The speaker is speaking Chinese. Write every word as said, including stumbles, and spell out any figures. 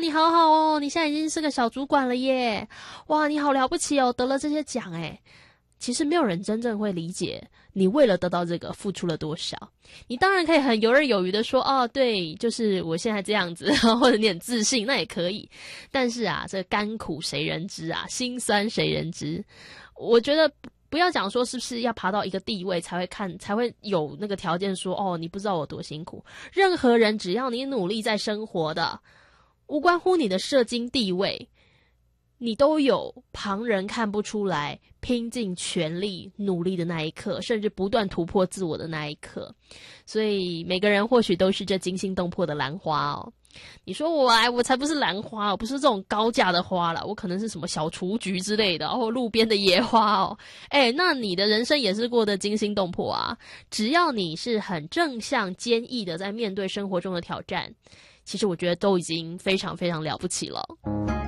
你好好哦，你现在已经是个小主管了耶，哇，你好了不起哦，得了这些奖诶。其实没有人真正会理解你为了得到这个付出了多少。你当然可以很游刃有余的说，哦，对，就是我现在这样子，或者你很自信，那也可以。但是啊，这甘苦谁人知啊，辛酸谁人知。我觉得不要讲说是不是要爬到一个地位才会看，才会有那个条件说，哦，你不知道我多辛苦。任何人只要你努力在生活的，无关乎你的社经地位，你都有旁人看不出来拼尽全力努力的那一刻，甚至不断突破自我的那一刻。所以每个人或许都是这惊心动魄的兰花哦。你说我哎，我才不是兰花哦，不是这种高价的花啦，我可能是什么小雏菊之类的，或路边的野花哦。哎，那你的人生也是过得惊心动魄啊。只要你是很正向坚毅的在面对生活中的挑战，其实我觉得都已经非常非常了不起了。